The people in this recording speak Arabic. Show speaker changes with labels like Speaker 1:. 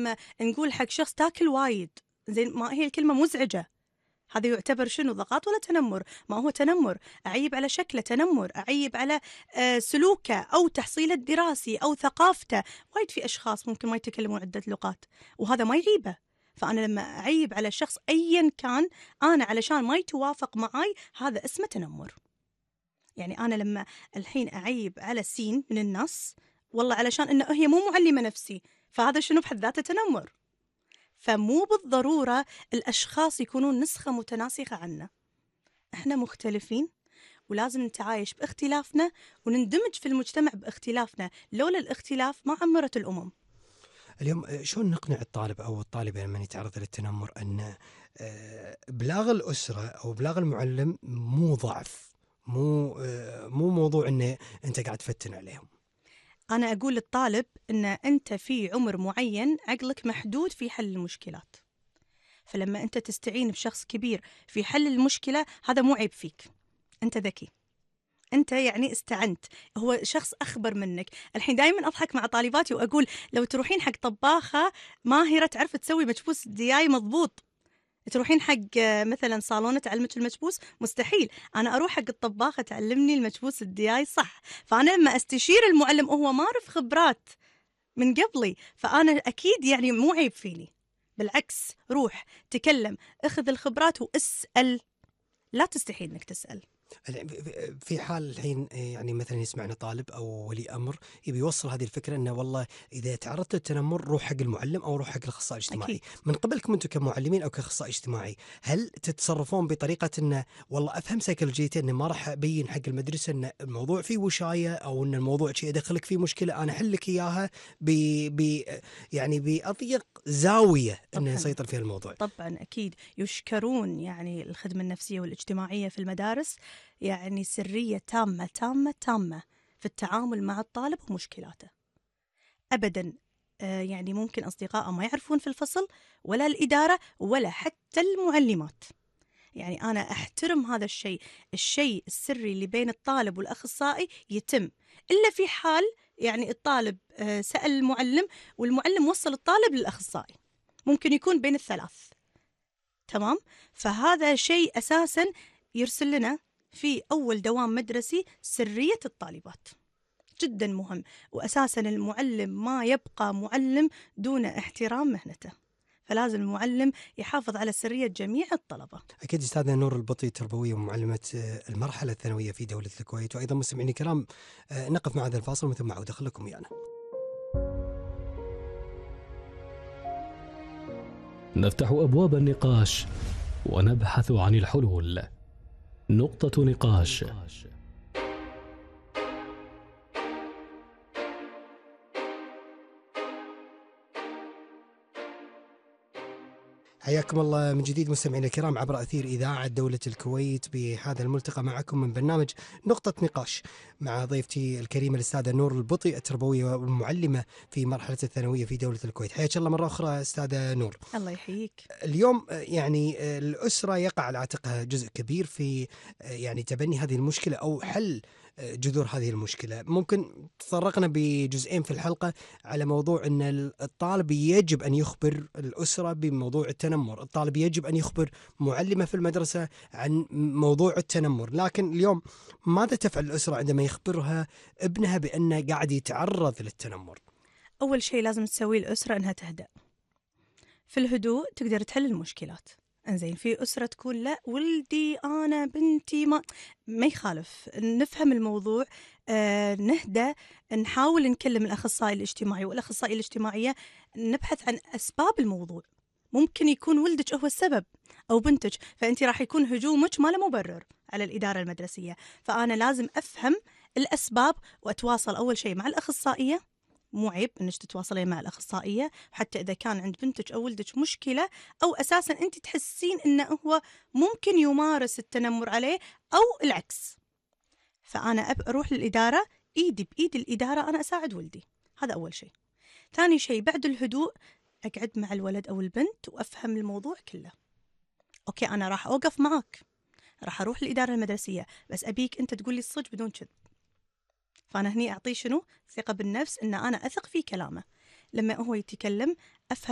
Speaker 1: لما نقول حق شخص تاكل وايد، زين ما هي الكلمة مزعجة، هذا يعتبر شنو؟ ضغط ولا تنمر؟ ما هو تنمر. أعيب على شكله تنمر، أعيب على سلوكه أو تحصيله الدراسي أو ثقافته. وايد في أشخاص ممكن ما يتكلمون عدة لغات وهذا ما يعيبه. فأنا لما أعيب على شخص أيا كان، أنا علشان ما يتوافق معاي، هذا اسمه تنمر. يعني أنا لما الحين أعيب على سين من النص، والله علشان إنه هي مو معلمة نفسي، فهذا شنو بحد ذاته تنمر. فمو بالضرورة الأشخاص يكونون نسخة متناسخة عنا، إحنا مختلفين ولازم نتعايش باختلافنا ونندمج في المجتمع باختلافنا. لولا الاختلاف ما عمرت الأمم.
Speaker 2: اليوم شلون نقنع الطالب أو الطالبة لما يتعرض للتنمر أن إبلاغ الأسرة أو إبلاغ المعلم مو ضعف، مو موضوع أنه أنت قاعد تفتن عليهم؟
Speaker 1: أنا أقول للطالب أن أنت في عمر معين عقلك محدود في حل المشكلات، فلما أنت تستعين بشخص كبير في حل المشكلة هذا مو عيب فيك، أنت ذكي، أنت يعني استعنت، هو شخص أخبر منك. الحين دائما أضحك مع طالباتي وأقول لو تروحين حق طباخة ماهرة تعرف تسوي مكبوس دياي مضبوط، تروحين حق مثلا صالونة تعلمك المكبوس، مستحيل. أنا أروح حق الطباخة تعلمني المكبوس الدياي صح. فأنا لما أستشير المعلم وهو ما عرف خبرات من قبلي، فأنا أكيد يعني مو عيب فيني، بالعكس روح تكلم، اخذ الخبرات واسأل، لا تستحي إنك تسأل.
Speaker 2: في حال الحين يعني مثلا يسمعنا طالب أو ولي أمر يبي يوصل هذه الفكرة أنه والله إذا تعرضت للتنمر روح حق المعلم أو روح حق الأخصائي الاجتماعي.
Speaker 1: أكيد.
Speaker 2: من قبلكم أنتم كمعلمين أو كأخصائي اجتماعي، هل تتصرفون بطريقة أنه والله أفهم سيكولوجيته أنه ما راح أبين حق المدرسة أن الموضوع فيه وشاية أو أن الموضوع شيء يدخلك فيه مشكلة، أنا أحل لك إياها يعني بأضيق زاوية أنه يسيطر فيها الموضوع؟
Speaker 1: طبعا أكيد يشكرون يعني الخدمة النفسية والاجتماعية في المدارس، يعني سرية تامة تامة تامة في التعامل مع الطالب ومشكلاته. أبدا يعني ممكن أصدقائه ما يعرفون في الفصل ولا الإدارة ولا حتى المعلمات. يعني أنا أحترم هذا الشيء السري اللي بين الطالب والأخصائي يتم، إلا في حال يعني الطالب سأل المعلم والمعلم وصل الطالب للأخصائي، ممكن يكون بين الثلاث. تمام. فهذا شيء أساسا يرسل لنا في أول دوام مدرسي سرية الطالبات، جدا مهم. وأساسا المعلم ما يبقى معلم دون احترام مهنته، فلازم المعلم يحافظ على سرية جميع الطلبة.
Speaker 2: أكيد أستاذة نور البطي، تربوية ومعلمة المرحلة الثانوية في دولة الكويت. وأيضا مستمعين الكرام نقف مع هذا الفاصل ومن ثم أعود لكم ويانا.
Speaker 3: نفتح أبواب النقاش ونبحث عن الحلول. نقطة نقاش.
Speaker 2: حياكم الله من جديد مستمعينا الكرام عبر أثير إذاعة دولة الكويت بهذا الملتقى معكم من برنامج نقطة نقاش مع ضيفتي الكريمة الأستاذة نور البطي، التربوية والمعلمة في مرحلة الثانوية في دولة الكويت. حياك الله مرة أخرى أستاذة نور.
Speaker 1: الله يحييك.
Speaker 2: اليوم يعني الأسرة يقع على عاتقها جزء كبير في يعني تبني هذه المشكلة أو حل جذور هذه المشكلة. ممكن تطرقنا بجزئين في الحلقة على موضوع أن الطالب يجب أن يخبر الأسرة بموضوع التنمر، الطالب يجب أن يخبر معلمة في المدرسة عن موضوع التنمر، لكن اليوم ماذا تفعل الأسرة عندما يخبرها ابنها بأنه قاعد يتعرض للتنمر؟
Speaker 1: أول شيء لازم تسويه الأسرة أنها تهدأ، في الهدوء تقدر تحل المشكلات. انزين في أسرة تكون لا ولدي أنا بنتي ما يخالف، نفهم الموضوع، نهدى، نحاول نكلم الأخصائي الاجتماعي والأخصائية الاجتماعية، نبحث عن أسباب الموضوع. ممكن يكون ولدك هو السبب أو بنتك، فأنت راح يكون هجومك ما له مبرر على الإدارة المدرسية. فأنا لازم أفهم الأسباب وأتواصل أول شيء مع الأخصائية. مو عيب انك تتواصلين مع الاخصائيه حتى اذا كان عند بنتك او ولدك مشكله، او اساسا انت تحسين انه هو ممكن يمارس التنمر عليه او العكس. فانا اروح للاداره، ايدي بايد الاداره، انا اساعد ولدي. هذا اول شيء. ثاني شيء بعد الهدوء اقعد مع الولد او البنت وافهم الموضوع كله. اوكي انا راح اوقف معك، راح اروح للاداره المدرسيه، بس ابيك انت تقول لي الصدق بدون كذب. فأنا هني أعطيه شنو؟ ثقة بالنفس، إن أنا أثق في كلامه. لما هو يتكلم أفهم